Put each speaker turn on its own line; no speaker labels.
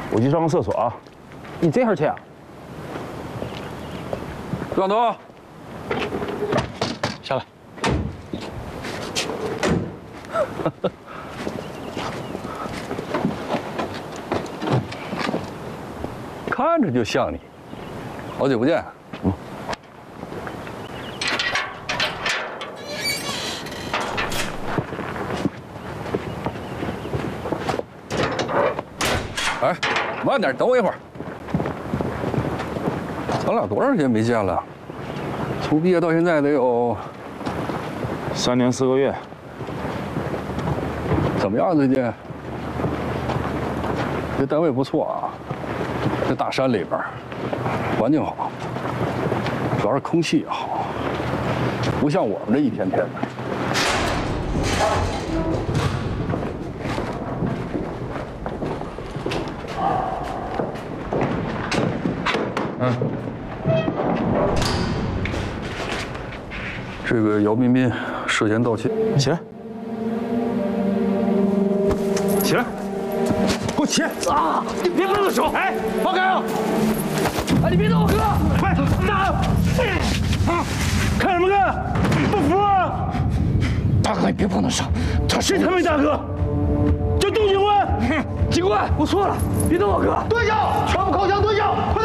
我去上个厕所啊。
你这会儿去啊？
段头，
下来。
看着就像你。好久不见。哎，慢点，等我一会儿。咱俩多长时间没见了？从毕业到现在得有
3年4个月。
怎么样？最近？这单位不错啊，在大山里边，环境好，主要是空气也好，不像我们这一天天的。这个姚彬彬涉嫌盗窃。
起来，起来，给我起来！
啊！你别动我手！哎，放开啊！哎，你别动我哥！
快打！看什么看？不服啊！
大哥，你别碰他手，他
谁他妈大哥？叫杜警官！
警官，我错了，别动我哥！
蹲下，全部靠墙蹲下！